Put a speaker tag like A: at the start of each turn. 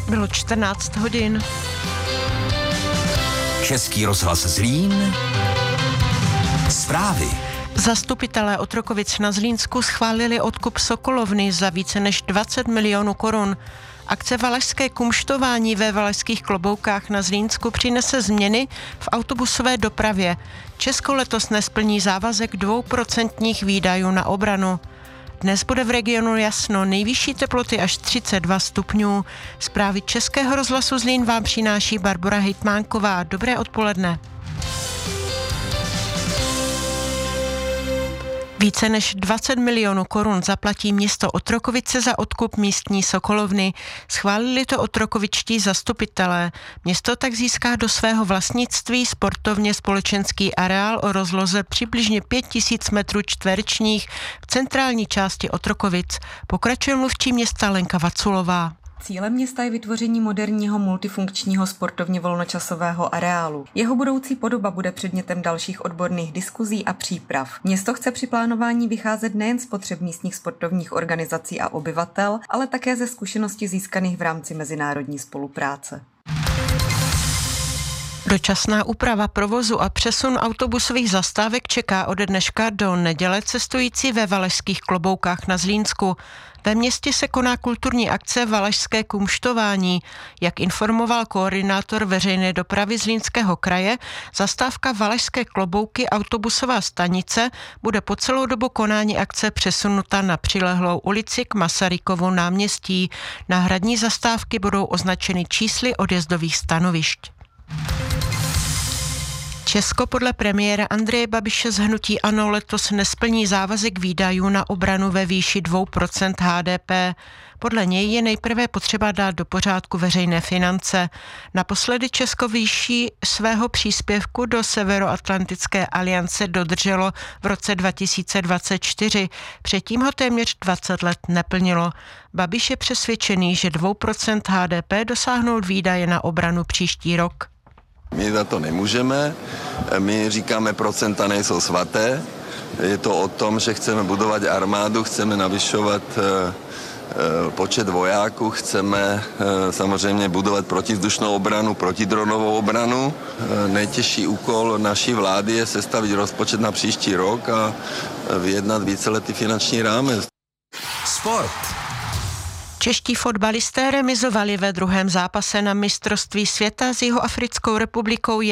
A: Bylo 14 hodin.
B: Český rozhlas Zlín. Zprávy.
A: Zastupitelé Otrokovic na Zlínsku schválili odkup Sokolovny za více než 20 milionů korun. Akce Valašské kumštování ve Valašských Kloboukách na Zlínsku přinese změny v autobusové dopravě. Česko letos nesplní závazek 2% výdajů na obranu. Dnes bude v regionu jasno, nejvyšší teploty až 32 stupňů. Zprávy Českého rozhlasu Zlín vám přináší Barbora Hejtmánková. Dobré odpoledne. Více než 20 milionů korun zaplatí město Otrokovice za odkup místní Sokolovny. Schválili to otrokovičtí zastupitelé. Město tak získá do svého vlastnictví sportovně společenský areál o rozloze přibližně 5000 metrů čtverečních v centrální části Otrokovic. Pokračuje mluvčí města Lenka Vaculová.
C: Cílem města je vytvoření moderního multifunkčního sportovně volnočasového areálu. Jeho budoucí podoba bude předmětem dalších odborných diskuzí a příprav. Město chce při plánování vycházet nejen z potřeb místních sportovních organizací a obyvatel, ale také ze zkušeností získaných v rámci mezinárodní spolupráce.
A: Dočasná úprava provozu a přesun autobusových zastávek čeká ode dneška do neděle cestující ve Valašských Kloboukách na Zlínsku. Ve městě se koná kulturní akce Valašské kumštování. Jak informoval koordinátor veřejné dopravy Zlínského kraje, zastávka Valašské Klobouky autobusová stanice bude po celou dobu konání akce přesunuta na přilehlou ulici k Masarykovu náměstí. Náhradní zastávky budou označeny čísly odjezdových stanovišť. Česko podle premiéra Andreje Babiše z hnutí ANO letos nesplní závazek výdajů na obranu ve výši 2% HDP. Podle něj je nejprve potřeba dát do pořádku veřejné finance. Naposledy Česko výši svého příspěvku do Severoatlantické aliance dodrželo v roce 2024. Předtím ho téměř 20 let neplnilo. Babiš je přesvědčený, že 2% HDP dosáhnou výdaje na obranu příští rok.
D: My za to nemůžeme, my říkáme, procenta nejsou svaté, je to o tom, že chceme budovat armádu, chceme navyšovat počet vojáků, chceme samozřejmě budovat protivzdušnou obranu, protidronovou obranu. Nejtěžší úkol naší vlády je sestavit rozpočet na příští rok a vyjednat víceletý finanční rámec.
B: Sport.
A: Čeští fotbalisté remizovali ve druhém zápase na mistrovství světa s Jihoafrickou republikou